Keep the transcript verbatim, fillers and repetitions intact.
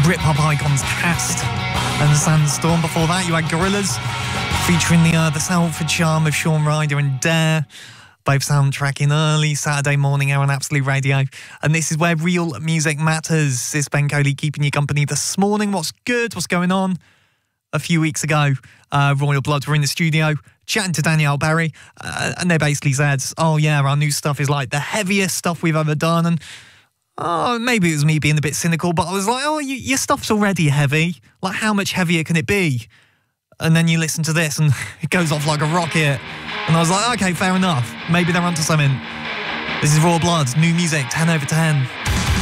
Britpop icons Cast and Sandstorm. Before that, you had Gorillaz featuring the uh, the Salford charm of Shaun Ryder and Dare, both soundtracking early Saturday morning hour on Absolute Radio. And this is where real music matters. It's Ben Coley keeping you company this morning. What's good? What's going on? A few weeks ago, uh, Royal Blood were in the studio chatting to Danielle Barry, uh, and they basically said, oh yeah, our new stuff is like the heaviest stuff we've ever done. And oh, maybe it was me being a bit cynical, but I was like, oh, you, your stuff's already heavy. Like, how much heavier can it be? And then you listen to this and it goes off like a rocket. And I was like, okay, fair enough. Maybe they're onto something. This is Royal Blood, new music, ten over ten.